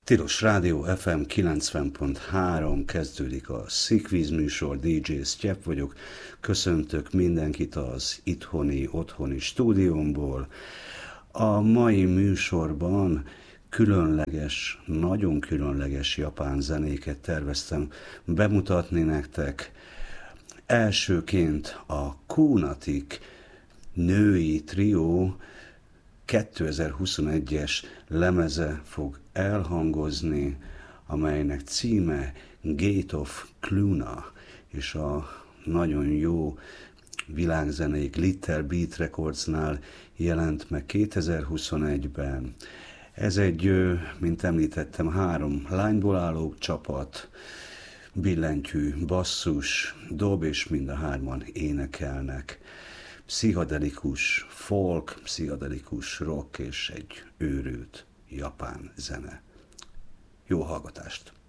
Tilos Rádió FM 90.3, kezdődik a Szikvíz műsor, DJ Sztyep vagyok. Köszöntök mindenkit az otthoni stúdiómból. A mai műsorban különleges, nagyon különleges japán zenéket terveztem bemutatni nektek. Elsőként a Kunatik női trió 2021-es lemeze fog elhangozni, amelynek címe Gate of Cluna, és a nagyon jó világzenék Little Beat Recordsnál jelent meg 2021-ben. Ez egy, mint említettem, 3 lányból álló csapat, billentyű, basszus, dob, és mind a 3-an énekelnek. Pszichedelikus folk, pszichedelikus rock és egy őrült japán zene. Jó hallgatást!